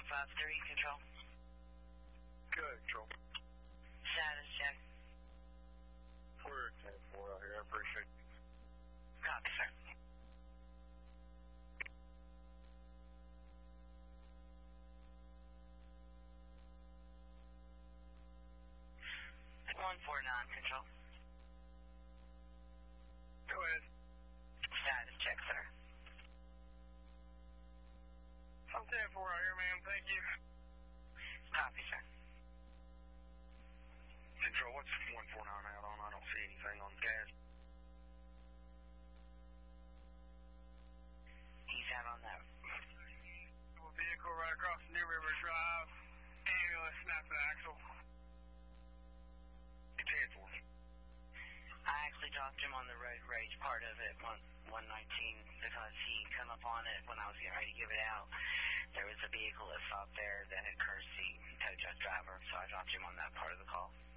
153, control. Good, control. Status check. We're at 10-4 out here. I appreciate it. Copy, sir. One 49, control. Go ahead. Status check, sir. I'm 10-4 out here, ma'am. Thank you. Copy, sir. Control, what's 149 out on? I don't see anything on gas. He's out on that. Vehicle right across the New River Drive. Ambulance snapped the axle. 10-4. I actually dropped him on the road rage part of it, 119, because he come up on it when I was getting ready to give it out. There was a vehicle that stopped there that had cursed the tow truck driver, so I dropped him on that part of the call.